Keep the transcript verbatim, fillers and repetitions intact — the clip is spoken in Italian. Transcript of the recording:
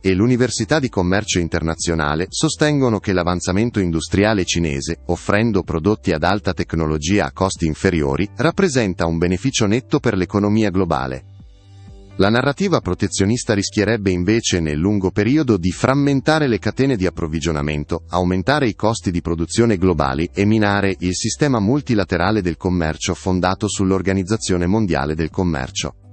e l'Università di Commercio Internazionale sostengono che l'avanzamento industriale cinese, offrendo prodotti ad alta tecnologia a costi inferiori, rappresenta un beneficio netto per l'economia globale. La narrativa protezionista rischierebbe invece nel lungo periodo di frammentare le catene di approvvigionamento, aumentare i costi di produzione globali e minare il sistema multilaterale del commercio fondato sull'Organizzazione Mondiale del Commercio.